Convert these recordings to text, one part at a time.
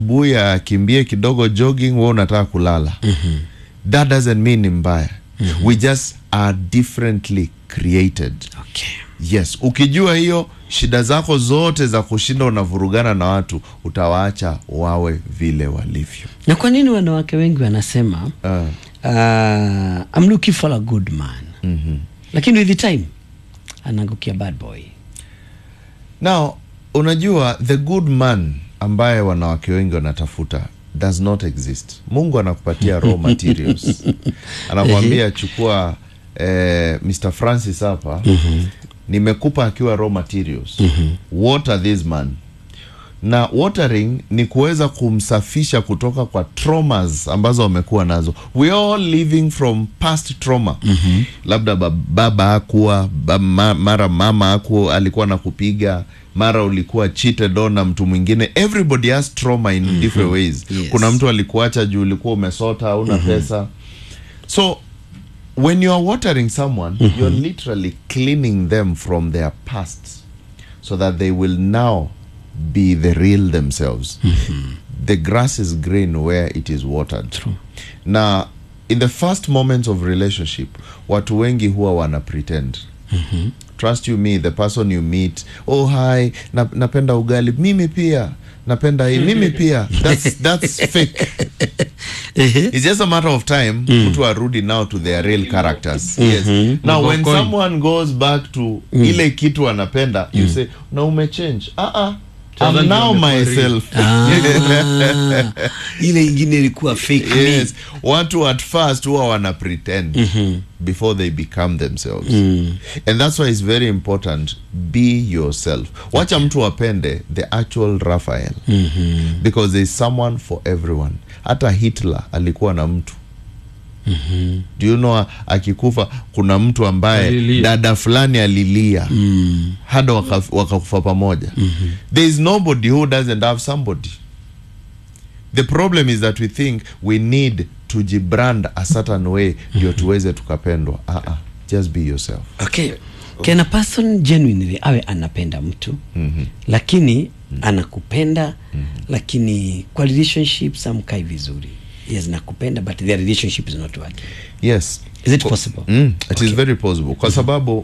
buya kimbie kidogo jogging, wewe unataka kulala. That doesn't mean mbaya. We just are differently created. Okay. Yes, ukijua hiyo, shida zako zote za kushinda unavurugana na watu utawaacha wawe vile walivyo. Na kwa nini wanawake wengi wanasema I'm looking for a good man. Lakini with the time anaangukia bad boy. Now, unajua the good man ambaye wanawake wengi wanatafuta does not exist. Mungu anakupatia raw materials. Anakuambia chukua Mr. Francis hapa, nimekupa akiwa raw materials. Water this man. Na watering ni kuweza kumsafisha kutoka kwa traumas ambazo wamekuwa nazo. We all living from past trauma. Labda baba hakuwa, mara mama hakuwa, alikuwa nakupiga, mara ulikuwa cheated on na mtu mwingine. Everybody has trauma in different ways. Yes. Kuna mtu alikuacha juu ulikuwa umesota au una pesa. So when you are watering someone, you're literally cleaning them from their past so that they will now be the real themselves. The grass is green where it is watered. True. Now, in the first moments of relationship, watu wengi huwa wana pretend. Trust you me, the person you meet, oh hi, napenda ugali, mimi pia napenda hii, mimi pia. That's fake. It's just a matter of time mtu arudi now to their real characters. Yes. Now when someone goes back to ile kitu anapenda, you say, "No, umechange." I'm now myself. Ile ingine ilikuwa fake. Yes. Watu at first huwa wana pretend before they become themselves. And that's why it's very important, be yourself. Wacha mtu apende the actual Raphael. Because there's someone for everyone. Hata Hitler alikuwa na mtu. Do you know akikufa kuna mtu ambaye dada fulani alilia hada wakakufa pamoja. There is nobody who doesn't have somebody. The problem is that we think we need to jibrand a certain way ndio tuweze tukapendwa. Just be yourself. Okay. Can a person genuinely awe anapenda mtu lakini anakupenda lakini kwa relationships amkai vizuri? Yes, nakupenda but their relationship is not working. Yes. Is it possible? It is very possible. Kwa sababu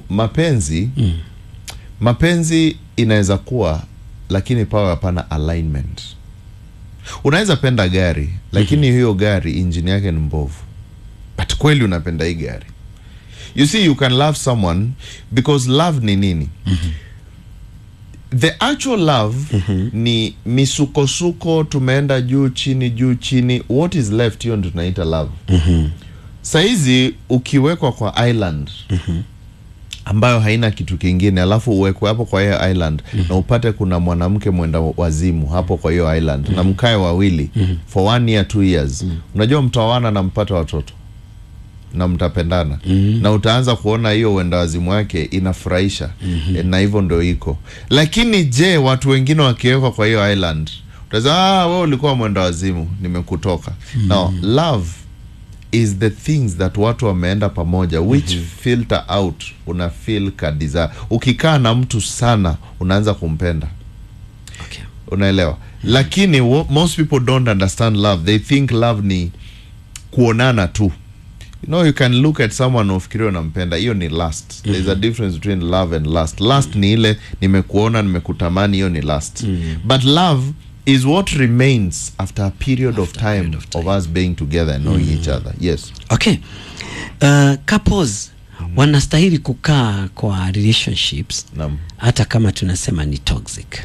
mapenzi inaweza kuwa lakini pawe hapana alignment. Unaweza penda gari lakini hiyo gari engine yake ni mbovu. But kweli unapenda hii gari. You see, you can love someone because love ni nini? The actual love ni misukosuko, tumeenda juu chini. What is left hiyo ndio tunaita love. Saizi ukiwekwa kwa island ambayo haina kitu kingine, alafu uwekwe hapo kwa hiyo island na upate kuna mwanamke mwenda wazimu hapo kwa hiyo island na mkae wawili for 1 year 2 years, unajua mtawana na mpata watoto na mtapendana na utaanza kuona hiyo wenda wazimu wake inafurahisha. Na hivyo ndio iko. Lakini je, watu wengine wakiwekwa kwa hiyo island utaza wewe ulikuwa mwenda wazimu, nimekutoka. Now love is the things that watu wameenda pamoja which filter out, una feel kadiza. Ukikaa na mtu sana unaanza kumpenda. Okay. Unaelewa? Lakini most people don't understand love. They think love ni kuonana tu. You know, you can look at someone ufikirie unampenda, hiyo ni lust. There's a difference between love and lust. Lust ni ile nimekuona, nimekutamani, hiyo ni lust. But love is what remains after a period of time of us being together and knowing each other. Yes. Okay. Couples wanastahili kukaa kwa relationships hata kama tunasema ni toxic.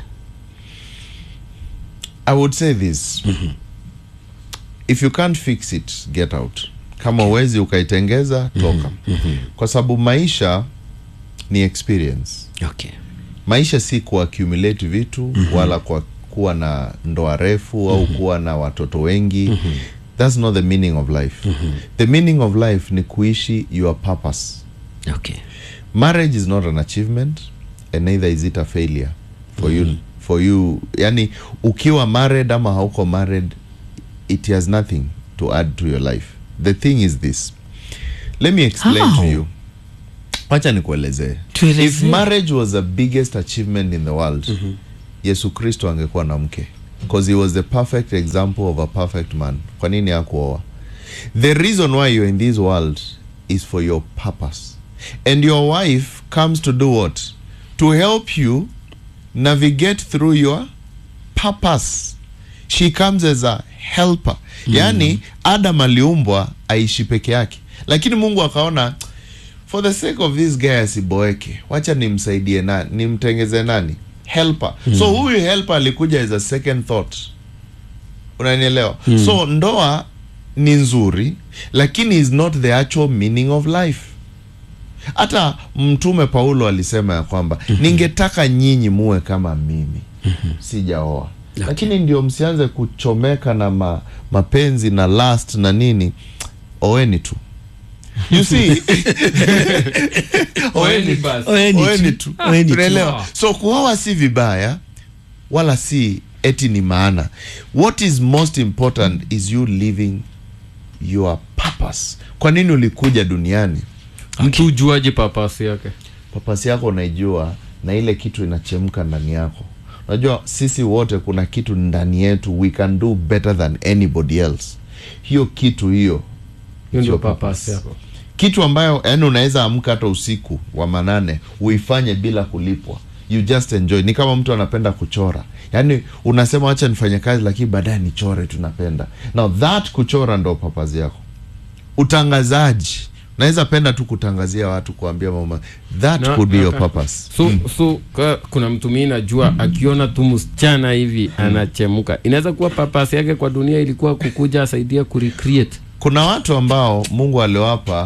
I would say this. If you can't fix it, get out. Kama uwezi ukaitengeza, toka. Kwa sababu maisha ni experience. Okay. Maisha si kuaccumulate vitu wala kwa kuwa na ndoa refu au kuwa na watoto wengi. That's not the meaning of life. The meaning of life ni kuishi your purpose. Okay. Marriage is not an achievement and neither is it a failure for you. Yani ukiwa married ama hauko married, it has nothing to add to your life. The thing is this. Let me explain to you. Wacha nikuelezee. If marriage was the biggest achievement in the world, Yesu Kristo angekuwa na mke. because he was the perfect example of a perfect man. Kwa nini hakuoa? The reason why you're in this world is for your purpose, and your wife comes to do what? To help you navigate through your purpose. She comes as a helper. Yani Adam aliumbwa aishi peke yake, lakini Mungu akaona for the sake of this guy asiboeke, wacha nimsaidie nani, nimtengeze nani? Helper. So huyu helper alikuja as a second thought. Unanielewa? So ndoa ni nzuri, lakini is not the actual meaning of life. Hata Mtume Paulo alisema ya kwamba ningetaka nyinyi muwe kama mimi. Sijaoa. Okay. Lakini ndio msianze kuchomeka na mapenzi na lust na nini. Oeni tu. You see? Oeni tu. Unaelewa? So kuoa si vibaya wala si eti ni maana. What is most important is you living your purpose. Kwa nini ulikuja duniani? Mtu ujuaje purpose yake? Purpose yako unaijua na ile kitu inachemka ndani yako. Unajua sisi wote kuna kitu ndani yetu, we can do better than anybody else. Hiyo kitu hiyo ndio purpose yako. Kitu ambayo yani unaweza amka hata usiku wa manane uifanye bila kulipwa. You just enjoy. Ni kama mtu anapenda kuchora. Yani unasema acha nifanye kazi lakini baadaye nichore, tunapenda. Now that kuchora ndo purpose yako. Utangazaji. Naweza penda tu kutangazia watu, kuambia mama that could be your purpose. So kuna mtu mimi najua akiona tu msichana hivi anachemuka. Inaweza kuwa purpose yake kwa dunia ilikuwa kukuja asaidia kurecreate. Kuna watu ambao Mungu aliwapa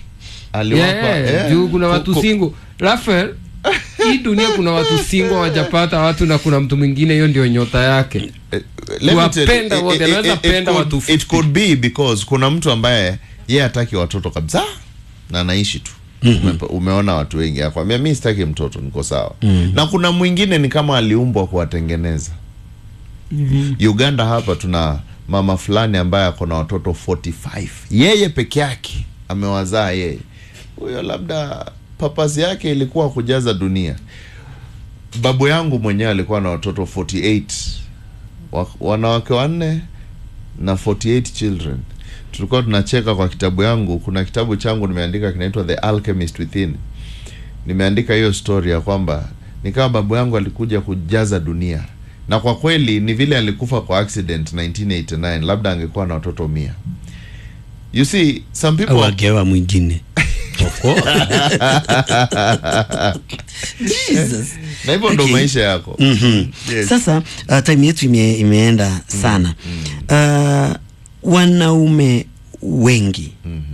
juu kuna watu single. Rafael, hii dunia kuna watu single wajapata watu, na kuna mtu mwingine hiyo ndio nyota yake. Wapenda wote, anaweza penda watu. It could be because kuna mtu ambaye yeye hataki watoto kabisa na anaishi tu. Umeona watu wengi akwambia mimi sitaki mtoto, niko sawa. Na kuna mwingine ni kama aliumbwa kuwatengeneza. Uganda hapa tuna mama fulani ambaye ako na watoto 45. Yeye peke yake amewazaa yeye. Huyo labda purpose yake ilikuwa kujaza dunia. Babu yangu mwenyewe alikuwa na watoto 48. Wanawake 4 na 48 children. Tulikuwa tunacheka kwa kitabu yangu. Kuna kitabu changu nimeandika kinaitwa The Alchemist Within. Nimeandika hiyo story ya kwamba ni kama babu yangu alikuja kujaza dunia. Na kwa kweli ni vile alikufa kwa accident 1989, labda angekuwa na watoto 100. You see, some people wagewa mwingine. Jesus. Na hivyo ndo maisha yako. Yes. Sasa time yetu imeenda sana. Wanaume wengi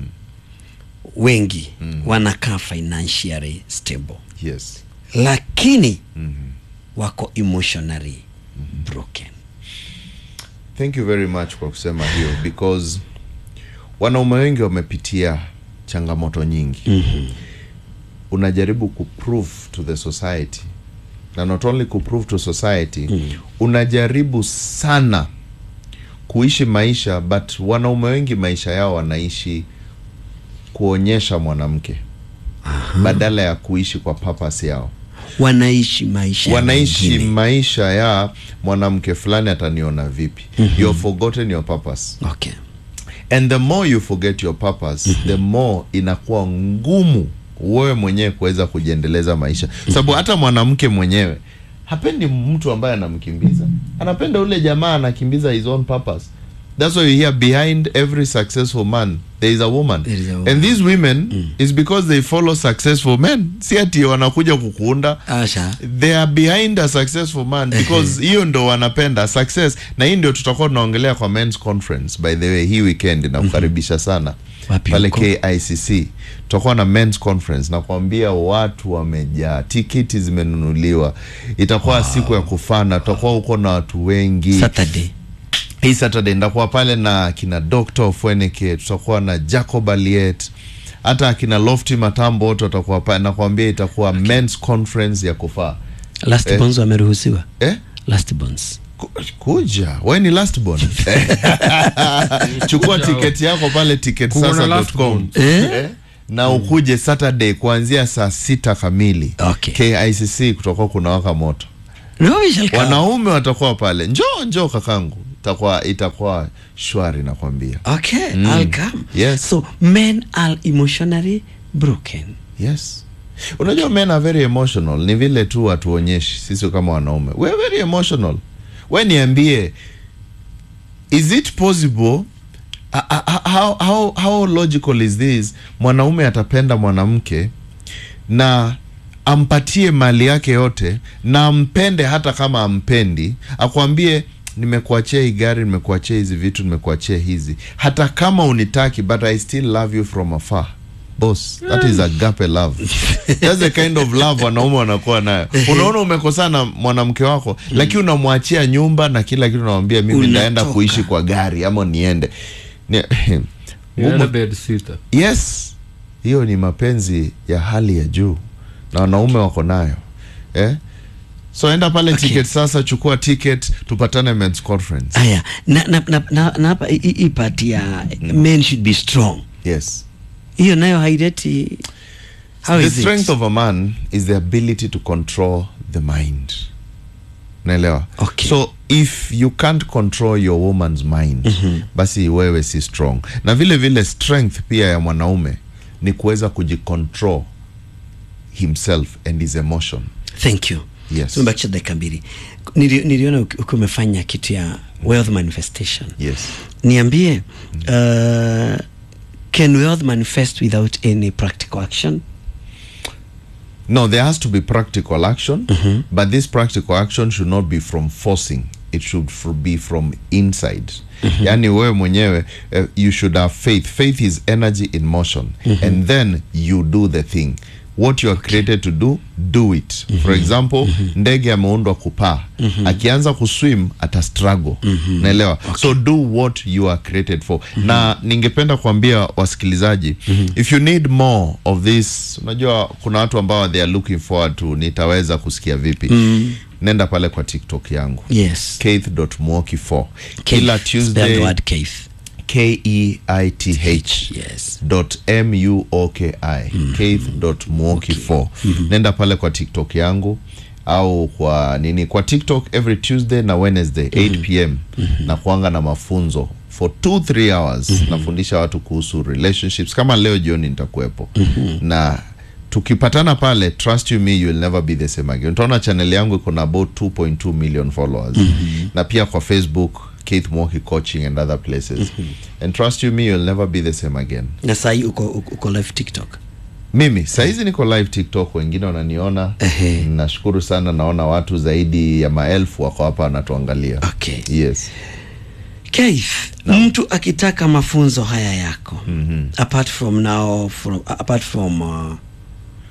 wanakaa financially stable. Yes. Lakini wako emotionally broken. Thank you very much kwa kusema hiyo, because wanaume wengi wamepitia changamoto nyingi. Unajaribu kuprove to the society, na not only kuprove to society, unajaribu sana kuishi maisha, but wanaume wengi maisha yao wanaishi kuonyesha mwanamke badala ya kuishi kwa purpose yao. Wanaishi maisha ya mwanamke fulani ataniona vipi. You've forgotten your purpose. Okay. And the more you forget your purpose, the more inakuwa ngumu wewe mwenyewe kuweza kujiendeleza maisha. Sababu hata mwanamke mwenyewe hapendi mtu ambaye anamkimbiza. Anapenda ule jamaa anakimbiza his own purpose. That's why you hear behind every successful man there is a woman. And these women is because they follow successful men. Si ati wanakuja kukuunda. Asha. They are behind a successful man because hiyo ndo wanapenda success. Na hii ndio tutakuwa tunaongelea kwa men's conference by the way hii weekend, na kukaribisha sana pale KICC. Tutakuwa na men's conference na kuambia watu wamejaa, tiketi zimenunuliwa. Itakuwa siku ya kufana, tutakuwa huko na watu wengi. Hii Saturday ndakuwa pale na kina Dr. Ofweneke, tutakuwa na Jacob Aliet, hata kina Lofty Matambo wote watakuwa pale. Nakwambia itakuwa men's conference ya kufaa. Last Bonds wameruhusiwa? Last Bonds. Kuja, wewe ni last born. Chukua tiketi yako pale ticketsasa.com. Na ukuje Saturday kuanzia saa 6 kamili. Okay. KICC kutakuwa kuna waka moto. No, we shall come. Wanaume watakuwa pale. Njoo kakangu. Itakuwa shwari nakwambia. Okay, I'll come. Yes. So men are emotionally broken. Yes. Unajua men are very emotional. Ni vile tu hatuonyeshi sisi kama wanaume. We're very emotional. Wewe niambie, is it possible, how logical is this? Mwanaume atapenda mwanamke na ampatie mali yake yote na ampende hata kama ampendi, akwambie nimekuachia hii gari, nimekuachia hizi vitu, nimekuachia hizi, hata kama unitaki, but I still love you from afar. Boss, that is agape love. That's the kind of love wanaume wanakuwa nayo. Unaona umekosana mwanamke wako, lakini unamwachia nyumba na kila kitu, unamwambia mimi naenda kuishi kwa gari ama niende. Bed sitter. Yes. Hiyo ni mapenzi ya hali ya juu na wanaume wako nayo. So enda pale ticket sasa, chukua ticket, tupatane men's conference. Aya, na hapa hii part ya men should be strong. Yes. Hiyo nayo haileti. How The is strength it? of a man is the ability to control the mind. Naelewa. Okay. So if you can't control your woman's mind, basi wewe si strong. Na vile strength pia ya mwanaume ni kuweza kujicontrol himself and his emotion. Thank you. Yes. So mbakisha dakika mbili. Niliona ukiwa umefanya kitu ya wealth manifestation. Yes. Niambie, can wealth manifest without any practical action? No, there has to be practical action, but this practical action should not be from forcing. It should be from inside. Yani wewe mwenyewe, you should have faith. Faith is energy in motion. And then you do the thing. What you are created to do it. For example, ndege ameundwa kupaa. Akianza kuswim ata struggle. Naelewa. So do what you are created for. Na ningependa kuambia wasikilizaji, if you need more of this, unajua kuna watu ambao they are looking forward to nitaweza kusikia vipi. Nenda pale kwa TikTok yangu. Yes. Keith.Muoki4. Kila Tuesday. Spell the word Keith. Keith. Yes. .Muoki. Keith.Muoki4. Nenda pale kwa TikTok yangu au kwa TikTok every Tuesday na Wednesday 8 p.m. na kuanga na mafunzo for 2-3 hours. Nafundisha watu kuhusu relationships. Kama leo jioni nitakuepo. Na tukipatana pale, trust you me, you will never be the same again. Utaona channel yangu iko na about 2.2 million followers. Na pia kwa Facebook Keith Muoki Coaching and other places. And trust you me, you'll never be the same again. Na sahi uko live TikTok? Mimi saizi niko live TikTok, wengine wananiona. Nashukuru sana, naona watu zaidi ya maelfu wako hapa wanatuangalia. Okay. Yes. Keith, mtu akitaka mafunzo haya yako, apart from